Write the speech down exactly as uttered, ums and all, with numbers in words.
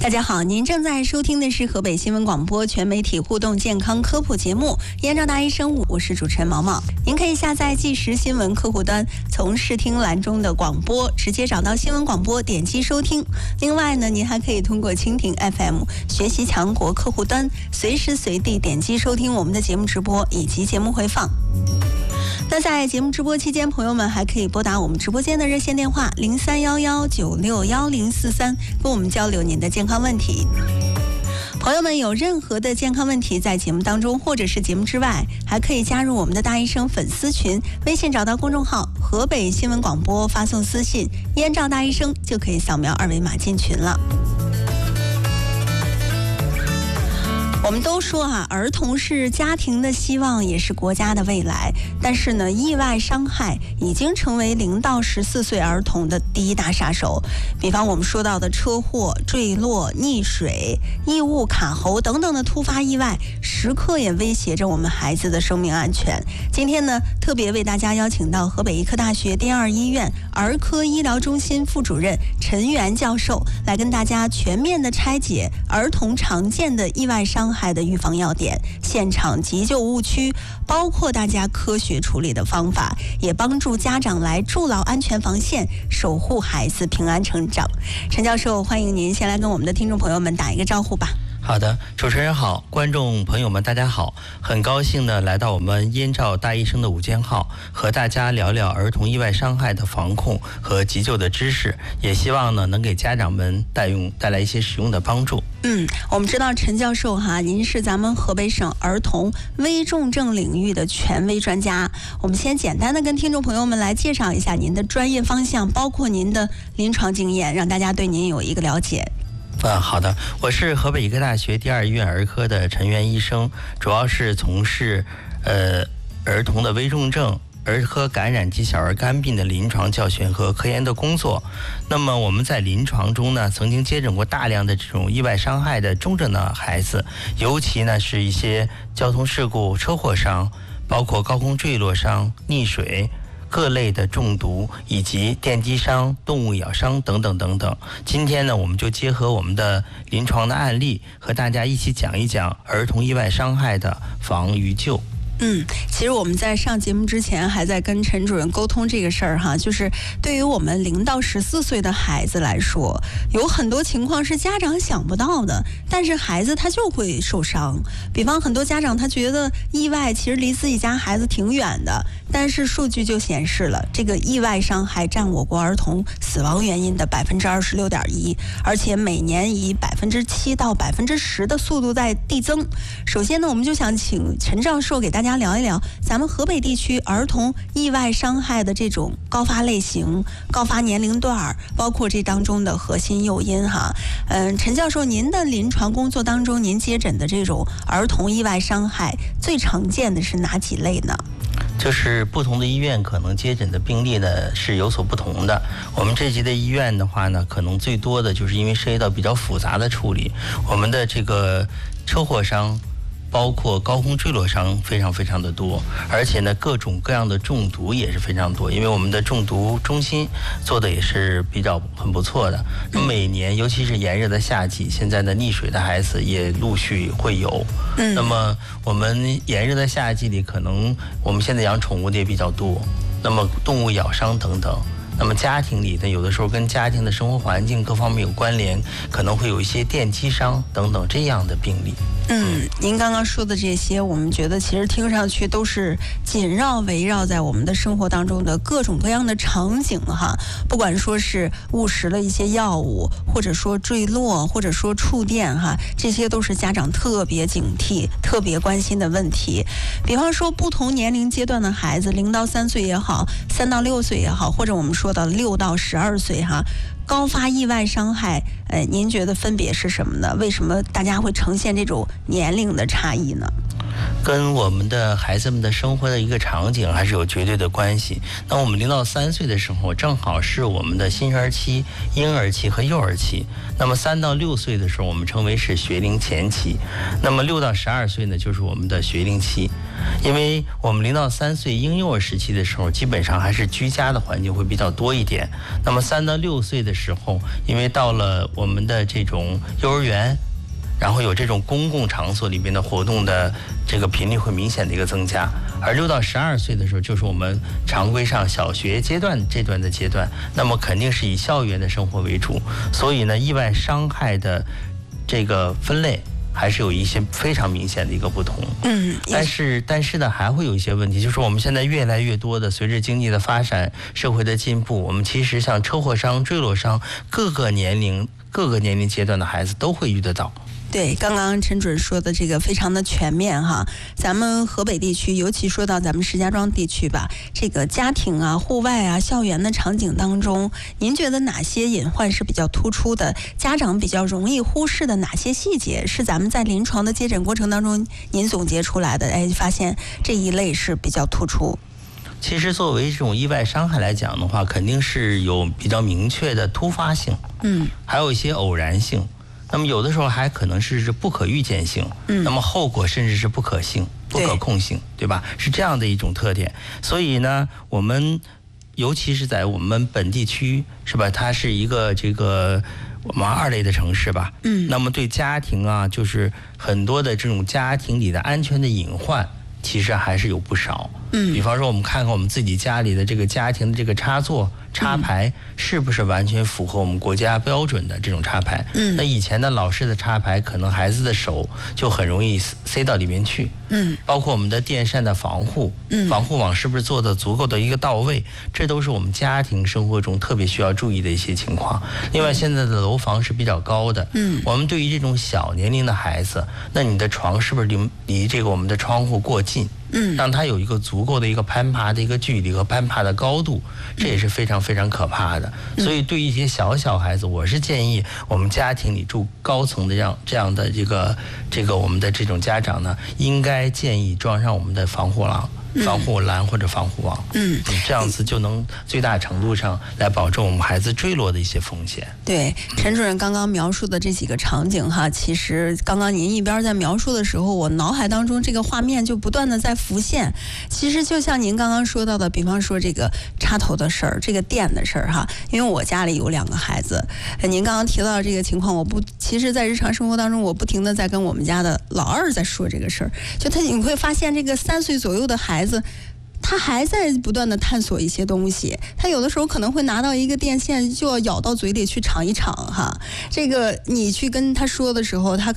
大家好，您正在收听的是河北新闻广播全媒体互动健康科普节目《燕赵大医生》，我是主持人毛毛。您可以下载即时新闻客户端，从视听栏中的广播直接找到新闻广播，点击收听。另外呢，您还可以通过蜻蜓 F M 学习强国客户端，随时随地点击收听我们的节目直播以及节目回放。那在节目直播期间，朋友们还可以拨打我们直播间的热线电话零三幺幺九六幺零四三，跟我们交流您的健康问题。朋友们有任何的健康问题，在节目当中或者是节目之外，还可以加入我们的大医生粉丝群，微信找到公众号河北新闻广播，发送私信燕赵大医生，就可以扫描二维码进群了。我们都说啊，儿童是家庭的希望，也是国家的未来。但是呢，意外伤害已经成为零到十四岁儿童的第一大杀手。比方我们说到的车祸、坠落、溺水、异物卡喉等等的突发意外，时刻也威胁着我们孩子的生命安全。今天呢，特别为大家邀请到河北医科大学第二医院儿科医疗中心副主任陈元教授，来跟大家全面的拆解儿童常见的意外伤害的预防要点、现场急救误区，包括大家科学处理的方法，也帮助家长来筑牢安全防线，守护孩子平安成长。陈教授，欢迎您先来跟我们的听众朋友们打一个招呼吧。 好的，主持人好，观众朋友们大家好，很高兴呢来到我们燕赵大医生的午间号，和大家聊聊儿童意外伤害的防控和急救的知识，也希望呢能给家长们带用带来一些实用的帮助。 嗯，我们知道陈教授哈，您是咱们河北省儿童危重症领域的权威专家。我们先简单的跟听众朋友们来介绍一下您的专业方向，包括您的临床经验，让大家对您有一个了解。 啊，好的，我是河北医科大学第二医院儿科的陈元医生，主要是从事呃儿童的危重症、儿科感染及小儿肝病的临床教学和科研的工作。那么我们在临床中呢，曾经接诊过大量的这种意外伤害的重症的孩子，尤其呢是一些交通事故、车祸伤，包括高空坠落伤、溺水、各类的中毒以及电击伤、动物咬伤等等等等。今天呢，我们就结合我们的临床的案例，和大家一起讲一讲儿童意外伤害的防与救。 嗯，其实我们在上节目之前还在跟陈主任沟通这个事儿哈，就是对于我们零到十四岁的孩子来说，有很多情况是家长想不到的，但是孩子他就会受伤。比方很多家长他觉得意外其实离自己家孩子挺远的，但是数据就显示了，这个意外伤害占我国儿童死亡原因的百分之二十六点一，而且每年以百分之七到百分之十的速度在递增。首先呢，我们就想请陈教授给大家聊一聊咱们河北地区儿童意外伤害的这种高发类型、高发年龄段，包括这当中的核心诱因哈。嗯，陈教授，您的临床工作当中，您接诊的这种儿童意外伤害最常见的是哪几类呢？ 就是不同的医院可能接诊的病例呢是有所不同的。我们这级的医院的话呢，可能最多的就是因为涉及到比较复杂的处理，我们的这个车祸伤，包括高空坠落伤非常非常的多，而且呢各种各样的中毒也是非常多，因为我们的中毒中心做的也是比较很不错的。那每年尤其是炎热的夏季，现在的溺水的孩子也陆续会有。嗯，那么我们炎热的夏季里，可能我们现在养宠物的也比较多，那么动物咬伤等等。那么家庭里呢，有的时候跟家庭的生活环境各方面有关联，可能会有一些电击伤等等这样的病例。 嗯，您刚刚说的这些，我们觉得其实听上去都是紧绕围绕在我们的生活当中的各种各样的场景哈。不管说是误食了一些药物，或者说坠落，或者说触电哈，这些都是家长特别警惕、特别关心的问题。比方说，不同年龄阶段的孩子，零到三岁也好，三到六岁也好，或者我们说到六到十二岁哈。高发意外伤害，呃，您觉得分别是什么呢？为什么大家会呈现这种年龄的差异呢？ 跟我们的孩子们的生活的一个场景还是有绝对的关系。那我们零到三岁的时候，正好是我们的新生儿期、婴儿期和幼儿期。那么三到六岁的时候，我们称为是学龄前期。那么六到十二岁呢，就是我们的学龄期。 因为我们零到三岁婴幼儿时期的时候，基本上还是居家的环境会比较多一点。那么三到六岁的时候，因为到了我们的这种幼儿园，然后有这种公共场所里面的活动的这个频率会明显的一个增加。而六到十二岁的时候，就是我们常规上小学阶段这段的阶段，那么肯定是以校园的生活为主，所以呢，意外伤害的这个分类还是有一些非常明显的一个不同。 嗯， 但是但是呢，还会有一些问题，就是我们现在越来越多的随着经济的发展、社会的进步，我们其实像车祸伤、坠落伤，各个年龄、各个年龄阶段的孩子都会遇得到。 对，刚刚陈主任说的这个非常的全面哈。咱们河北地区，尤其说到咱们石家庄地区吧，这个家庭啊、户外啊、校园的场景当中，您觉得哪些隐患是比较突出的？家长比较容易忽视的哪些细节，是咱们在临床的接诊过程当中您总结出来的？哎，发现这一类是比较突出。 其实作为这种意外伤害来讲的话，肯定是有比较明确的突发性， 嗯， 还有一些偶然性。那么有的时候还可能是不可预见性，嗯，那么后果甚至是不可性、不可控性， 对, 对吧？是这样的一种特点。所以呢，我们尤其是在我们本地区，是吧？它是一个这个我们二类的城市吧，嗯，那么对家庭啊，就是很多的这种家庭里的安全的隐患，其实还是有不少。嗯，比方说我们看看我们自己家里的这个家庭的这个插座、插排是不是完全符合我们国家标准的这种插排。嗯，那以前的老式的插排，可能孩子的手就很容易塞到里面去。嗯，包括我们的电扇的防护，嗯，防护网是不是做的足够的一个到位，这都是我们家庭生活中特别需要注意的一些情况。另外，现在的楼房是比较高的，嗯，我们对于这种小年龄的孩子，那你的床是不是离离这个我们的窗户过近？嗯，让他有一个足够的一个攀爬的一个距离和攀爬的高度，这也是非常非常可怕的。所以对于一些小小孩子，我是建议我们家庭里住高层的这样这样的这个这个我们的这种家长呢，应该建议装上我们的防护栏。防护栏或者防护网，嗯，这样子就能最大程度上来保证我们孩子坠落的一些风险。 对，陈主任刚刚描述的这几个场景哈，其实刚刚您一边在描述的时候，我脑海当中这个画面就不断的在浮现。其实就像您刚刚说到的，比方说这个插头的事儿，这个电的事儿哈，因为我家里有两个孩子，您刚刚提到这个情况，我不，其实在日常生活当中，我不停的在跟我们家的老二在说这个事儿，就他你会发现这个三岁左右的孩子。孩子他还在不断的探索一些东西，他有的时候可能会拿到一个电线就要咬到嘴里去尝一尝哈。这个你去跟他说的时候，他